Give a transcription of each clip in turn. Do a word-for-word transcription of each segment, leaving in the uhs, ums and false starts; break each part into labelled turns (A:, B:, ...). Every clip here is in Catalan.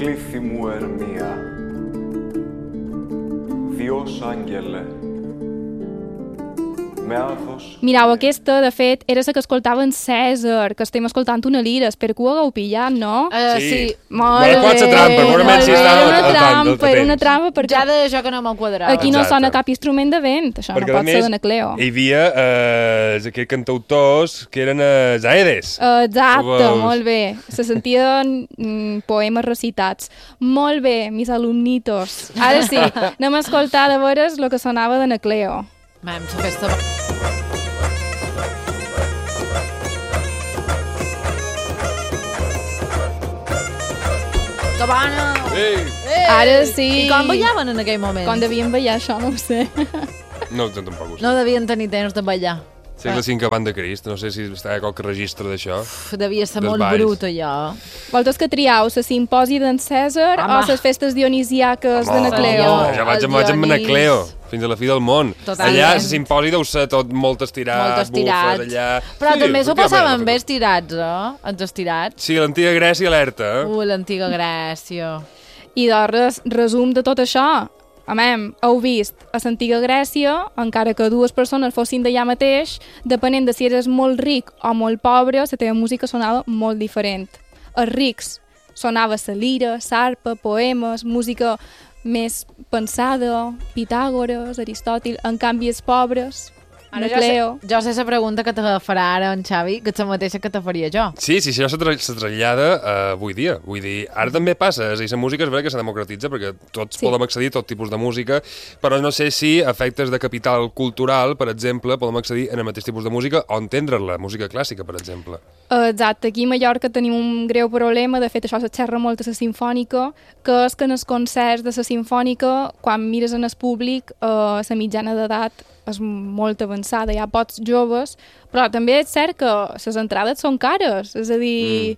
A: Κλήθη μου Ερμία, Dios Ángele, me áthos...
B: Mireu, aquesta, de fet, era la que escoltava en Cèsar, que estem escoltant una lira. Espero que ho hagueu pillat, no?
C: Uh,
D: Sí.
C: sí.
B: Molt
D: Bueno, pot ser
B: bé,
D: trampa, però
B: molt
D: almenys si
B: bé.
D: estava
B: Era una
D: al tant,
B: trampa, era una
D: atents.
B: trampa, perquè
C: Ja de jo que no m'ho quadrava.
B: aquí no
D: Exacte.
B: sona cap instrument de vent. Això
D: Perquè,
B: no
D: a
B: pot
D: més,
B: ser de Nacleo.
D: hi havia eh, aquests cantautors que eren eh, Aedes.
B: Exacte,
D: Veus?
B: molt bé. Se sentien mm, poemes recitats. Molt bé, mis alumnitos. Ara sí, anem a escoltar de veres el que sonava de Nacleo.
C: Mam, aquesta... Cabana!
D: Ei!
C: Ei!
B: Ara sí.
C: I com ballaven en aquell moment?
B: Com devien ballar això, no ho sé.
D: No, no tampoc ho sé.
C: No devien tenir temps de ballar.
D: Segle cinc abans de Crist, no sé si està a qualque registre d'això.
C: Uf, devia ser
D: Dels
C: molt
D: balls.
C: brut, allò.
B: Vosaltres que triau, la simpòsi d'en Cèsar
C: Home.
B: o les festes dionisiaques de
D: Home,
B: Nacleo?
C: home.
D: Ja vaig,
C: El
D: vaig amb
C: Dionís.
D: Nacleo, fins a la fi del món.
C: Totalment.
D: Allà, el simposi deu ser tot molt estirat,
C: Molt estirat.
D: bufes, allà...
C: Però
D: Sí,
C: també s'ho
D: efectivament,
C: passaven bé
D: efectivament.
C: estirats, eh? Els estirats.
D: Sí, l'antiga Grècia alerta, eh?
C: Uh, l'antiga Grècia.
B: I de res, resum de tot això. Amem, heu vist, a l'antiga Grècia, encara que dues persones fossin d'allà mateix, depenent de si eres molt ric o molt pobre, la teva música sonava molt diferent. Els rics sonava la lira, l'arpa, poemes, música més pensada, Pitàgores, Aristòtil. En canvi, els pobres,
C: Ara jo sé,
B: Nacleo...
C: jo sé la pregunta que te farà ara en Xavi, que és la mateixa que te faria jo.
D: Sí, sí, això se, tra se trasllada uh, avui dia. Vull dir, ara també passa, és a dir, la música és veritat que se democratitza perquè tots
B: Sí.
D: sí. podem accedir a tot tipus de música, però no sé si a efectes de capital cultural, per exemple, podem accedir en el mateix tipus de música o entendre-la, música clàssica, per exemple.
B: Exacte, aquí a Mallorca tenim un greu problema, de fet això se xerra molt a la sinfònica, que és que en els concerts de la sinfònica, quan mires en el públic, eh, la mitjana d'edat és molt avançada, hi ha pocs joves, però també és cert que les entrades són cares, és a dir,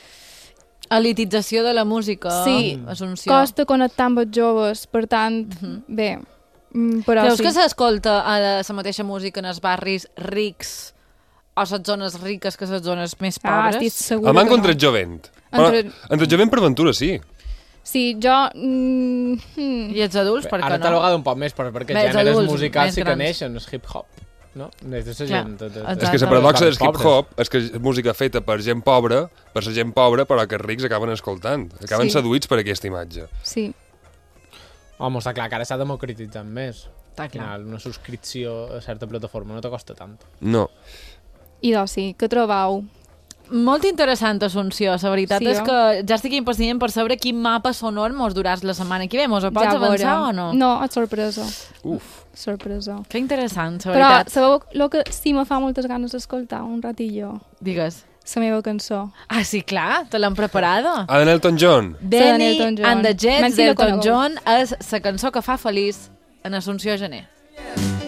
C: Elitització de la música.
B: sí,
C: Assumpció.
B: costa connectar amb els joves, per tant, bé, mm, però
C: Creus
B: sí.
C: que s'escolta a la mateixa música en els barris rics o les zones riques que les zones més
B: Ah,
C: pobres?
B: estic segura
D: El manco
B: que
D: entre
B: no.
D: el jovent. Però,
B: Entre-
D: entre el jovent per aventura, sí.
B: Sí, jo... Mm, mm,
C: I els adults, per què
E: Ara
C: no?
E: catalogada un poc més, però perquè
C: Més
E: gèneres
C: adults,
E: musicals
C: més
E: sí que
C: grans.
E: neixen, és hip-hop, no? Des de la
C: Clar,
E: gent... De, de,
C: exacte.
D: És que la
C: Dels
D: paradoxa del
E: barris pobres.
D: hip-hop és que és música feta per gent pobra, per la gent pobra, però que els rics acaben escoltant. Acaben
B: Sí.
D: seduïts per aquesta imatge.
B: sí.
E: Home, està clar que ara s'ha democratitzat més.
C: Està
E: Al final, una subscripció a certa plataforma no te costa tant.
D: No.
B: I doncs sí, què trobau?
C: Molt interessant, Assumpció. La veritat
B: Sí,
C: és
B: eh?
C: que ja estic impacient per saber quin mapa sonor mos duràs la setmana que ve. Mos ho pots
B: Ja
C: avançar
B: veurem.
C: o no?
B: No, és sorpresa.
D: Uf.
B: Sorpresa.
C: Que interessant, la
B: Però
C: veritat.
B: sabeu el que sí me fa moltes ganes d'escoltar un ratillo?
C: Digues.
B: La meva cançó.
C: Ah, sí, clar, te l'han preparada.
D: Ah, d'Elton John.
C: Danny
B: Elton John.
C: and the Jets
B: Menys si la
C: d'Elton
B: conegueu.
C: John és la cançó que fa feliç en Assumpció Gené.